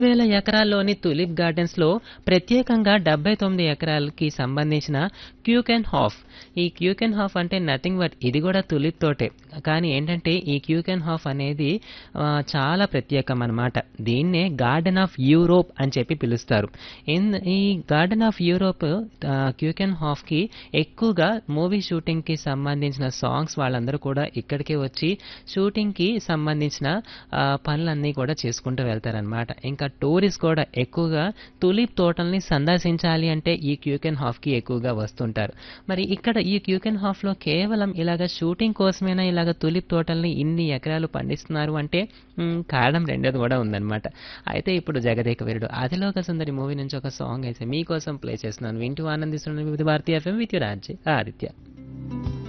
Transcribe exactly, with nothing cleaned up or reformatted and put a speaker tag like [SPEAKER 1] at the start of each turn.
[SPEAKER 1] వేల ఎకరాల్లోని తులిప్ గార్డెన్స్‌లో ప్రత్యేకంగా డెబ్బై తొమ్మిది ఎకరాలకి సంబంధించిన క్యూకెన్ హాఫ్. ఈ క్యూకెన్ హాఫ్ అంటే నథింగ్ బట్ ఇది గూడా తులిప్ తోటే. కానీ ఏంటంటే ఈ క్యూకెన్ హాఫ్ అనేది ఆహ్, చాలా ప్రత్యేకమనమాట. దీన్నే గార్డెన్ ఆఫ్ యూరోప్ అని చెప్పి పిలుస్తారు. ఇన్ ఈ గార్డెన్ ఆఫ్ యూరోప్ ఆహ్, క్యూకెన్ హాఫ్‌కి ఎక్కువగా మూవీ షూటింగ్‌కి సంబంధించిన సాంగ్స్ వాళ్ళందరూ కూడా ఇక్కడికే వచ్చి షూటింగ్‌కి సంబంధించిన ఆహ్, పనులన్నీ కూడా చేసుకుంటూ వెళ్తారనమాట. ఇంకా టూరిస్ట్ కూడా ఎక్కువగా తులిప్ తోటల్ని సందర్శించాలి అంటే ఈ క్యూకెన్ హాఫ్‌కి ఎక్కువగా వస్తుంటారు. మరి ఇక్కడ ఈ క్యూకెన్ హాఫ్‌లో కేవలం ఇలాగ షూటింగ్ కోసమేనా ఇలాగ తులిప్ తోటల్ని ఇన్ని ఎకరాలు పండిస్తున్నారు అంటే హ్మ్, కారణం రెండోది కూడా ఉందన్నమాట. అయితే ఇప్పుడు 'జగదేక వీరుడు అతిలోక సుందరి' మూవీ నుంచి ఒక సాంగ్ అయితే మీకోసం ప్లే చేస్తున్నాను. వింటూ ఆనందిస్తున్న వివిధ Bharati FM with your RJ Aditya.